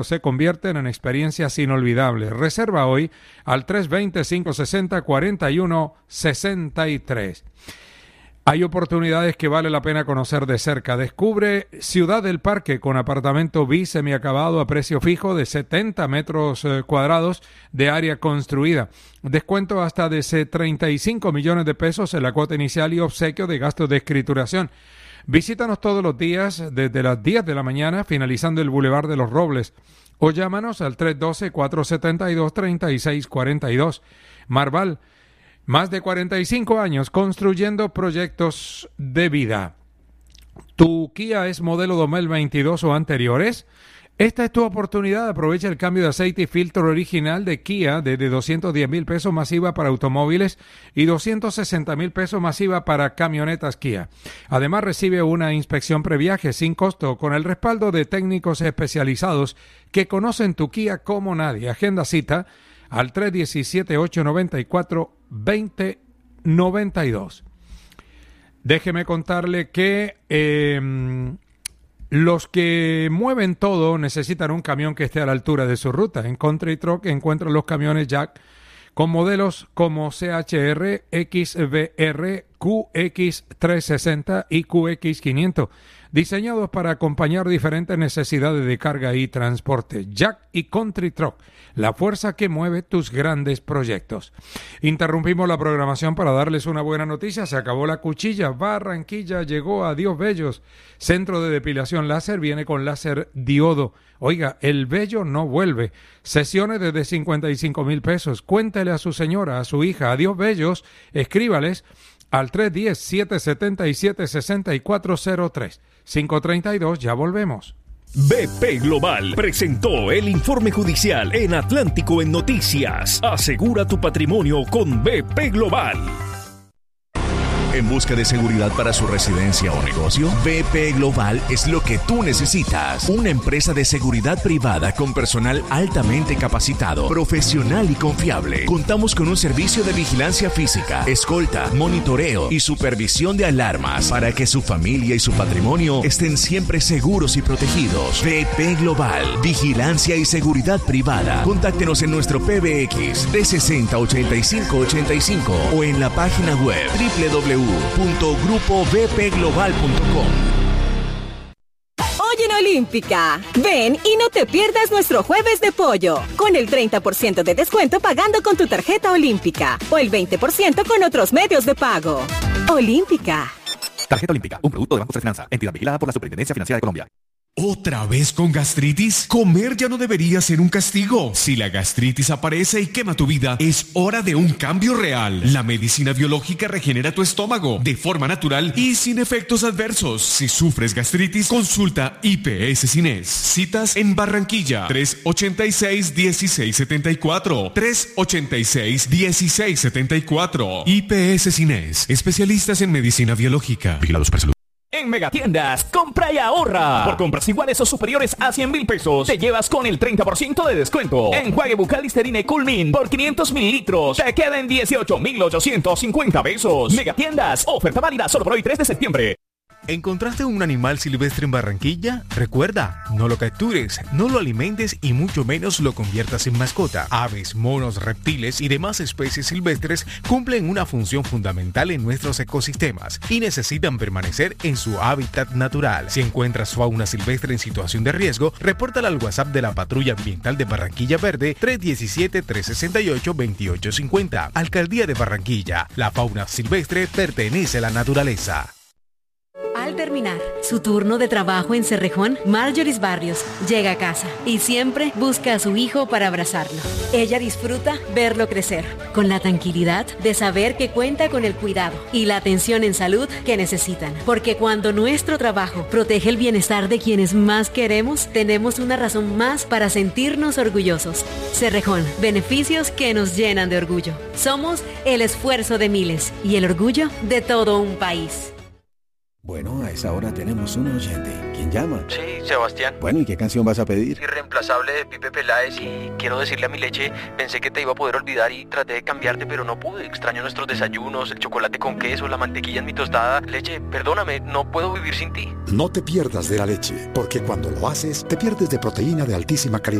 se convierten en experiencias inolvidables. Reserva hoy al 320-560-4163. Hay oportunidades que vale la pena conocer de cerca. Descubre Ciudad del Parque con apartamento semiacabado a precio fijo de 70 metros cuadrados de área construida. Descuento hasta de 35 millones de pesos en la cuota inicial y obsequio de gastos de escrituración. Visítanos todos los días desde las 10 de la mañana, finalizando el Boulevard de los Robles. O llámanos al 312-472-3642. Marval, más de 45 años construyendo proyectos de vida. ¿Tu Kia es modelo 2022 o anteriores? Esta es tu oportunidad. Aprovecha el cambio de aceite y filtro original de Kia desde 210,000 pesos más IVA para automóviles y 260,000 pesos más IVA para camionetas Kia. Además, recibe una inspección previaje sin costo con el respaldo de técnicos especializados que conocen tu Kia como nadie. Agenda cita al 317-894-2092. Déjeme contarle que los que mueven todo necesitan un camión que esté a la altura de su ruta. En Country Truck encuentran los camiones Jack con modelos como CHR, XBR, QX360 y QX500, diseñados para acompañar diferentes necesidades de carga y transporte. Jack y Country Truck, la fuerza que mueve tus grandes proyectos. Interrumpimos la programación para darles una buena noticia. Se acabó la cuchilla. Barranquilla llegó a Dios Bellos. Centro de depilación láser viene con láser diodo. Oiga, el vello no vuelve. Sesiones desde 55,000 pesos. Cuéntele a su señora, a su hija, a Dios Bellos. Escríbales al 310-777-6403. 532, ya volvemos. BP Global presentó el informe judicial en Atlántico en Noticias. Asegura tu patrimonio con BP Global. ¿En busca de seguridad para su residencia o negocio? BP Global es lo que tú necesitas. Una empresa de seguridad privada con personal altamente capacitado, profesional y confiable. Contamos con un servicio de vigilancia física, escolta, monitoreo y supervisión de alarmas para que su familia y su patrimonio estén siempre seguros y protegidos. BP Global, vigilancia y seguridad privada. Contáctenos en nuestro PBX 360-8585 o en la página web www.grupobpglobal.com. Oye en Olímpica, ven y no te pierdas nuestro jueves de pollo, con el 30% de descuento pagando con tu tarjeta Olímpica o el 20% con otros medios de pago. Olímpica. Tarjeta Olímpica, un producto de Banco de Finanza, entidad vigilada por la Superintendencia Financiera de Colombia. ¿Otra vez con gastritis? Comer ya no debería ser un castigo. Si la gastritis aparece y quema tu vida, es hora de un cambio real. La medicina biológica regenera tu estómago de forma natural y sin efectos adversos. Si sufres gastritis, consulta IPS Cines. Citas en Barranquilla, 386-1674. 386-1674. IPS Cines, especialistas en medicina biológica. Vigilados por salud. En Megatiendas, compra y ahorra. Por compras iguales o superiores a 100,000 pesos, te llevas con el 30% de descuento. Enjuague bucal Listerine Coolmin por 500 mililitros, te queda en 18,850 pesos. Megatiendas, oferta válida solo por hoy 3 de septiembre. ¿Encontraste un animal silvestre en Barranquilla? Recuerda, no lo captures, no lo alimentes y mucho menos lo conviertas en mascota. Aves, monos, reptiles y demás especies silvestres cumplen una función fundamental en nuestros ecosistemas y necesitan permanecer en su hábitat natural. Si encuentras fauna silvestre en situación de riesgo, repórtala al WhatsApp de la Patrulla Ambiental de Barranquilla Verde 317-368-2850. Alcaldía de Barranquilla. La fauna silvestre pertenece a la naturaleza. Al terminar su turno de trabajo en Cerrejón, Marjorie Barrios llega a casa y siempre busca a su hijo para abrazarlo. Ella disfruta verlo crecer, con la tranquilidad de saber que cuenta con el cuidado y la atención en salud que necesitan. Porque cuando nuestro trabajo protege el bienestar de quienes más queremos, tenemos una razón más para sentirnos orgullosos. Cerrejón, beneficios que nos llenan de orgullo. Somos el esfuerzo de miles y el orgullo de todo un país. Bueno, a esa hora tenemos un oyente. ¿Quién llama? Sí, Sebastián. Bueno, ¿y qué canción vas a pedir? Irreemplazable de Pipe Peláez, y quiero decirle a mi leche, pensé que te iba a poder olvidar y traté de cambiarte, pero no pude. Extraño nuestros desayunos, el chocolate con queso, la mantequilla en mi tostada. Leche, perdóname, no puedo vivir sin ti. No te pierdas de la leche, porque cuando lo haces, te pierdes de proteína de altísima calidad.